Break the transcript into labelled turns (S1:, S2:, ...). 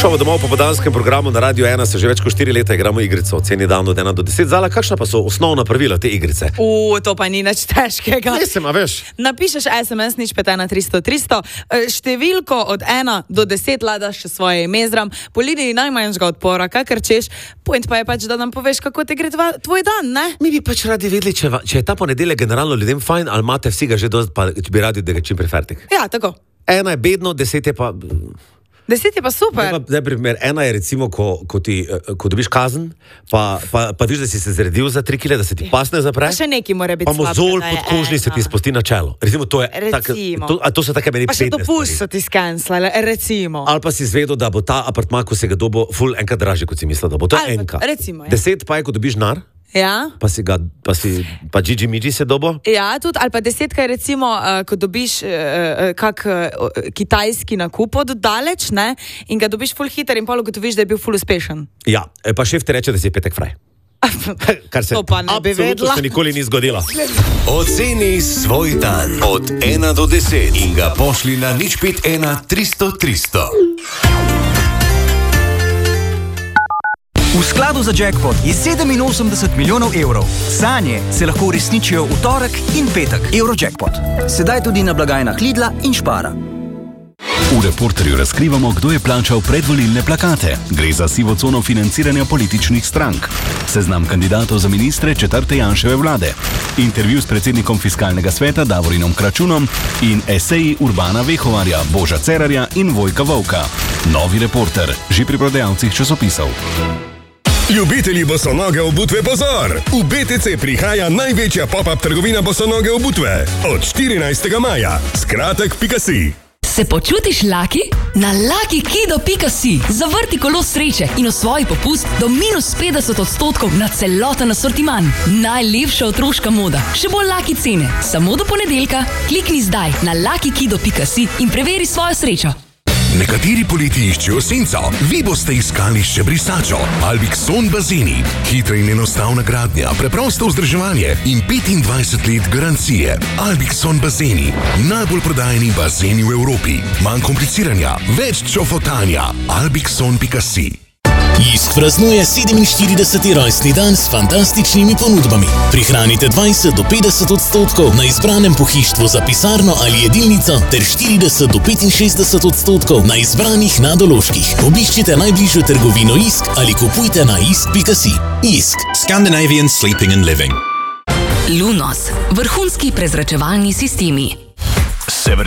S1: Šovo domov po podanskem programu na Radio 1 se že več kot 4 leta igramo igrico, oceni dan od 1 do 10. Zala, kakšna pa so osnovna pravila te igrice?
S2: To pa ni nič težkega.
S1: Mislim, a veš?
S2: Napišeš SMS, nič 5 300 300, številko od 1 do 10 ladaš še svoje ime zram, po liniji najmanjšega odpora, kakor češ, point pa je pač, da nam poveš, kako te gre tvoj dan, ne?
S1: Mi bi pač radi vedeli, če je ta ponedeljek generalno ljudem fajn, ali imate vsi ga že dost, pa če bi radi, da ga čim prej fertik.
S2: Ja, tako.
S1: 1 je bedno, 10 je pa...
S2: 10 je pa super.
S1: Zdaj primer, 1 je recimo, ko dobiš kazen, pa viš, da si se zredil za 3 kile, da se ti pas ne zapre.
S2: Pa še neki mora biti
S1: slabše. Pa mozol pod kožni se ti spusti na čelo. Recimo, to je... to so take meni 15 stvari.
S2: Pa še dopust so ti skenslali, recimo.
S1: Ali pa si zvedel, da bo ta apartma, ko se ga dobo, ful enkrat dražji, kot si mislil, da bo. To je enka.
S2: Recimo,
S1: 10 pa je, ko dobiš nar.
S2: Ja.
S1: Pa Gigi se dobo?
S2: Ja, tudi, ali pa 10 je recimo, ko dobiš kak kitajski nakup od daleč, ne, in ga dobiš ful hiter in pol ugotoviš, da je bil ful uspešen.
S1: Ja, pa šef ti reče, da si je petek fraj. Kar se
S2: to pa ne bi vedela.
S1: Absolutno se nikoli ni zgodilo.
S3: Oceni svoj dan od 1 do 10 in ga pošli na 051 300 300.
S4: V skladu za jackpot je 87 milijonov evrov. Sanje se lahko uresničijo v torek in petek. Eurojackpot. Sedaj tudi na blagajnah Lidla in Špara.
S5: V Reporterju razkrivamo, kdo je plačal predvolilne plakate. Gre za sivo cono financiranja političnih strank. Seznam kandidatov za ministre 4. Janševe vlade. Intervju s predsednikom fiskalnega sveta Davorinom Kračunom in eseji Urbana Vehovarja, Boža Cerarja in Vojka Volka. Novi Reporter, že pri prodajalcih časopisov.
S6: Ljubitelji bosonoge obutve pozor! V BTC prihaja največja pop-up trgovina bosonoge obutve. Od 14. maja. Skratek.si.
S7: Se počutiš lucky? Na luckykido.si zavrti kolo sreče in osvoji popust do -50% na celoten asortiman. Najlepša otroška moda, še bolj lucky cene. Samo do ponedeljka. Klikni zdaj na luckykido.si in preveri svojo srečo.
S6: Nekateri poleti iščejo senco, vi boste iskali še brisačo. Albixon bazeni. Hitra in enostavna gradnja, preprosto vzdrževanje in 25 let garancije. Albixon bazeni. Najbolj prodajeni bazeni v Evropi. Manj kompliciranja, več čofotanja. Albixon.si.
S8: Jisk praznuje 47. rojstni dan s fantastičnimi ponudbami. Prihranite 20 do 50% na izbranem pohištvu za pisarno ali jedilnico ter 40 do 65% na izbranih nadoloških. Obiščite najbližjo trgovino Jisk ali kupujte na jisk.si. Jisk.
S9: Scandinavian Sleeping and Living.
S7: Lunos. Vrhunski prezračevalni sistemi.